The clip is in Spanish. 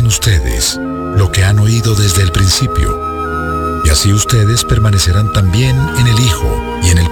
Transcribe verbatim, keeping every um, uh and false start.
ustedes lo que han oído desde el principio. Y así ustedes permanecerán también en el Hijo y en el